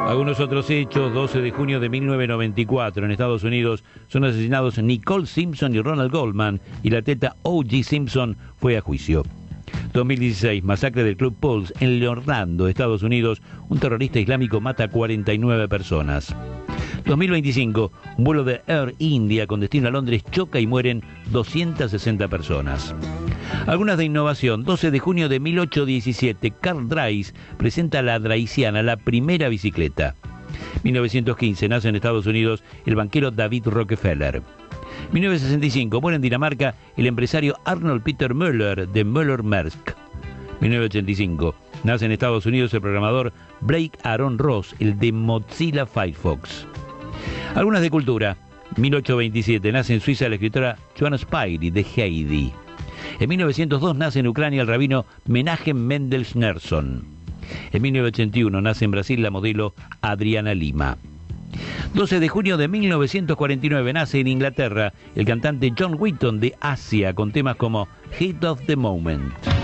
Algunos otros hechos: 12 de junio de 1994, en Estados Unidos son asesinados Nicole Simpson y Ronald Goldman, y la teta O.J. Simpson fue a juicio. 2016, masacre del Club Pulse en Orlando, Estados Unidos. Un terrorista islámico mata a 49 personas. 2025, un vuelo de Air India con destino a Londres choca y mueren 260 personas. Algunas de innovación: 12 de junio de 1817, Carl Dreis presenta la Dreisiana, la primera bicicleta. 1915, nace en Estados Unidos el banquero David Rockefeller. 1965, muere en Dinamarca el empresario Arnold Peter Müller de Müller-Maersk. 1985, nace en Estados Unidos el programador Blake Aaron Ross, el de Mozilla Firefox. Algunas de cultura: 1827, nace en Suiza la escritora Johanna Spyri de Heidi. En 1902 nace en Ucrania el rabino Menachem Mendel Schneerson. En 1981 nace en Brasil la modelo Adriana Lima. 12 de junio de 1949 nace en Inglaterra el cantante John Wetton de Asia, con temas como Heat of the Moment.